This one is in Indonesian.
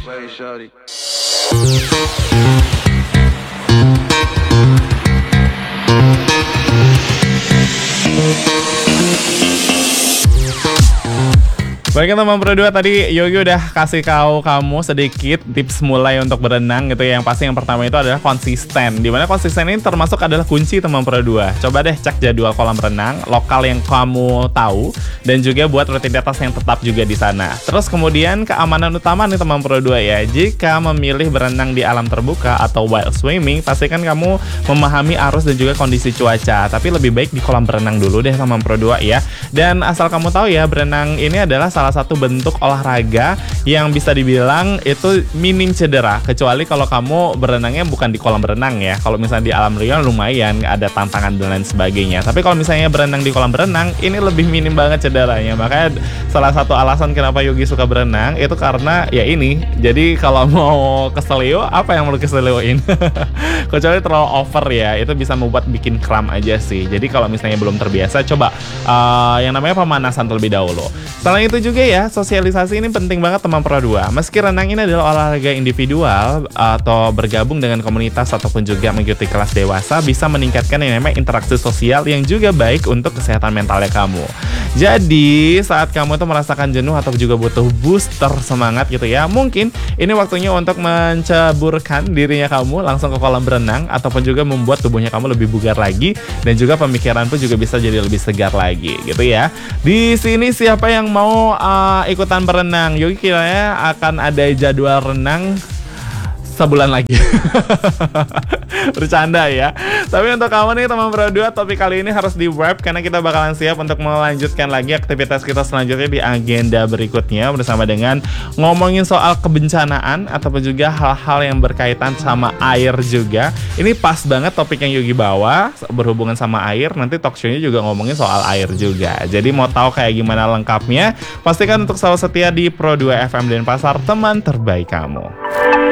Baik teman Pro 2, tadi Yogi udah kasih tahu kamu sedikit tips mulai untuk berenang gitu ya. Yang pasti yang pertama itu adalah konsisten. Dimana konsisten ini termasuk adalah kunci teman Pro 2. Coba deh cek jadwal kolam renang lokal yang kamu tahu dan juga buat rutinitas yang tetap juga di sana. Terus kemudian keamanan utama nih teman Pro 2 ya. Jika memilih berenang di alam terbuka atau wild swimming, pastikan kamu memahami arus dan juga kondisi cuaca. Tapi lebih baik di kolam berenang dulu deh teman Pro 2 ya. Dan asal kamu tahu ya, berenang ini adalah salah satu bentuk olahraga yang bisa dibilang itu minim cedera, kecuali kalau kamu berenangnya bukan di kolam berenang ya. Kalau misalnya di alam real lumayan ada tantangan dan lain sebagainya. Tapi kalau misalnya berenang di kolam berenang, ini lebih minim banget cederanya. Makanya salah satu alasan kenapa Yogi suka berenang itu karena ya ini. Jadi kalau mau keselio, apa yang mau keselioin? Kecuali terlalu over ya, itu bisa membuat bikin kram aja sih. Jadi kalau misalnya belum terbiasa, coba yang namanya pemanasan terlebih dahulu. Selain itu juga ya, sosialisasi ini penting banget teman Pro 2. Meski renang ini adalah olahraga individual atau bergabung dengan komunitas ataupun juga mengikuti kelas dewasa, bisa meningkatkan yang namanya interaksi sosial yang juga baik untuk kesehatan mentalnya kamu. Jadi saat kamu tuh merasakan jenuh atau juga butuh booster semangat gitu ya, mungkin ini waktunya untuk menceburkan dirinya kamu langsung ke kolam berenang, ataupun juga membuat tubuhnya kamu lebih bugar lagi, dan juga pemikiran pun juga bisa jadi lebih segar lagi gitu ya. Di sini siapa yang mau ikutan berenang? Yogi kiranya akan ada jadwal renang sebulan lagi. Bercanda ya. Tapi untuk kamu nih teman Pro 2, topik kali ini harus di wrap karena kita bakalan siap untuk melanjutkan lagi aktivitas kita selanjutnya di agenda berikutnya bersama dengan ngomongin soal kebencanaan ataupun juga hal-hal yang berkaitan sama air juga. Ini pas banget topik yang Yogi bawa berhubungan sama air. Nanti talk show-nya juga ngomongin soal air juga. Jadi mau tahu kayak gimana lengkapnya, pastikan untuk selalu setia di Pro 2 FM Denpasar, teman terbaik kamu.